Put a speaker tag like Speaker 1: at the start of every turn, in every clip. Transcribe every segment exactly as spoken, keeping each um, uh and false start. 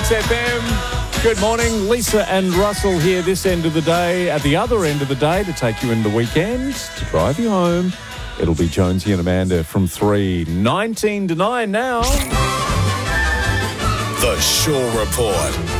Speaker 1: Mix F M. Good morning. Lisa and Russell here this end of the day. At the other end of the day to take you into the weekend, to drive you home, it'll be Jonesy and Amanda from three. nineteen to nine now.
Speaker 2: The Shaw Report.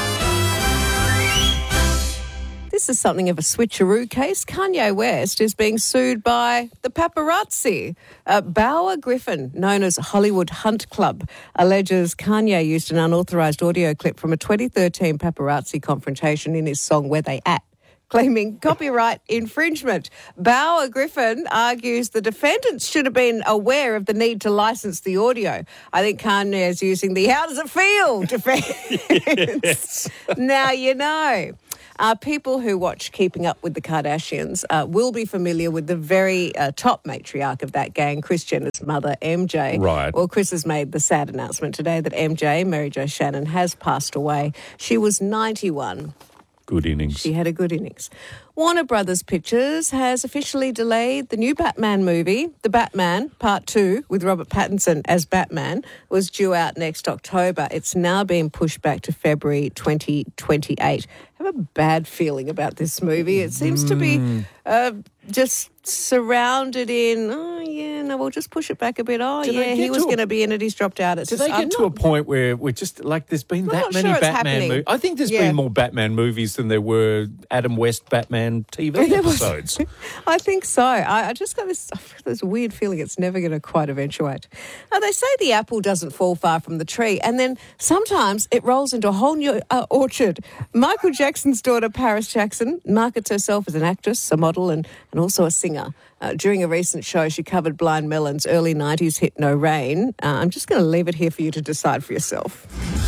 Speaker 3: This is something of a switcheroo case. Kanye West is being sued by the paparazzi. Uh, Bauer Griffin, known as Hollywood Hunt Club, alleges Kanye used an unauthorised audio clip from a twenty thirteen paparazzi confrontation in his song Where They At, claiming copyright infringement. Bauer Griffin argues the defendants should have been aware of the need to license the audio. I think Kanye is using the how does it feel defense. Yes. Now you know. Uh, people who watch Keeping Up with the Kardashians uh, will be familiar with the very uh, top matriarch of that gang, Kris Jenner's mother, M J.
Speaker 1: Right.
Speaker 3: Well, Kris has made the sad announcement today that M J, Mary Jo Shannon, has passed away. She was ninety-one.
Speaker 1: Good innings.
Speaker 3: She had a good innings. Warner Brothers Pictures has officially delayed the new Batman movie. The Batman Part two, with Robert Pattinson as Batman, was due out next October. It's now being pushed back to February twenty twenty-eight. I have a bad feeling about this movie. It seems mm. to be uh, just surrounded in, oh, yeah, no, we'll just push it back a bit. Oh,
Speaker 1: Do
Speaker 3: yeah, he was going to be in it. He's dropped out. It's
Speaker 1: Do
Speaker 3: just,
Speaker 1: they get
Speaker 3: I'm
Speaker 1: to
Speaker 3: not,
Speaker 1: a point where we're just, like, there's been
Speaker 3: I'm
Speaker 1: that
Speaker 3: not
Speaker 1: many
Speaker 3: sure it's
Speaker 1: Batman
Speaker 3: happening.
Speaker 1: movies? I think there's
Speaker 3: Yeah.
Speaker 1: been more Batman movies than there were Adam West Batman T V episodes.
Speaker 3: I think so. I, I just got this, this weird feeling it's never going to quite eventuate. Now, they say the apple doesn't fall far from the tree, and then sometimes it rolls into a whole new uh, orchard. Michael Jackson's daughter, Paris Jackson, markets herself as an actress, a model, and, and also a singer. Uh, during a recent show, she covered Blind Melon's early nineties hit No Rain. Uh, I'm just going to leave it here for you to decide for yourself.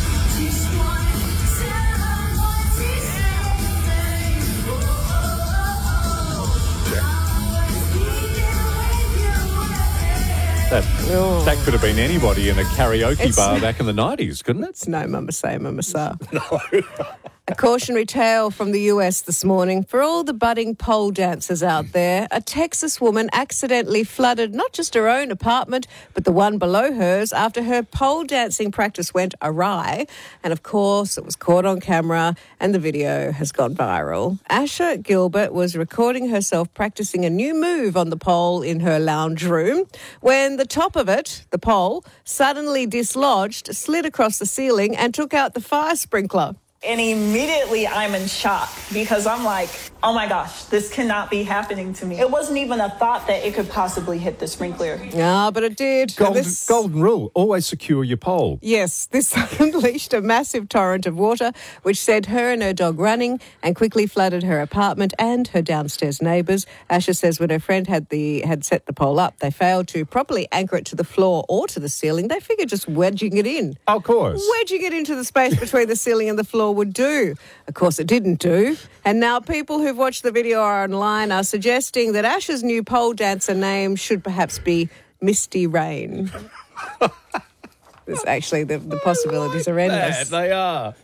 Speaker 1: That,
Speaker 3: Oh.
Speaker 1: that could have been anybody in a karaoke
Speaker 3: It's-
Speaker 1: bar back in the nineties, couldn't it?
Speaker 3: It's no mama say, mama sa. No. A cautionary tale from the U S this morning. For all the budding pole dancers out there, a Texas woman accidentally flooded not just her own apartment, but the one below hers after her pole dancing practice went awry. And of course, it was caught on camera and the video has gone viral. Asher Gilbert was recording herself practicing a new move on the pole in her lounge room when the top of it, the pole, suddenly dislodged, slid across the ceiling and took out the fire sprinkler.
Speaker 4: And immediately I'm in shock because I'm like, oh my gosh, this cannot be happening to me. It wasn't even a thought that it could possibly hit the sprinkler.
Speaker 3: Ah, but it did.
Speaker 1: Golden,
Speaker 3: This-
Speaker 1: golden rule, always secure your pole.
Speaker 3: Yes, this unleashed a massive torrent of water which sent her and her dog running and quickly flooded her apartment and her downstairs neighbours. Asher says when her friend had the had set the pole up, they failed to properly anchor it to the floor or to the ceiling. They figured just wedging it in.
Speaker 1: Of course.
Speaker 3: Wedging it into the space between the ceiling and the floor would do. Of course, it didn't do. And now people who've watched the video online are suggesting that Asher's new pole dancer name should perhaps be Misty Rain. There's actually the, the possibilities are endless.
Speaker 1: They are.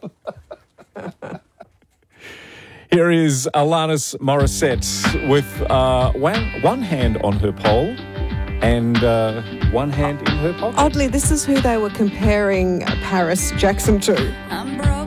Speaker 1: Here is Alanis Morissette with uh, one, one hand on her pole and uh, one hand in her pocket.
Speaker 3: Oddly, this is who they were comparing Paris Jackson to.
Speaker 5: I'm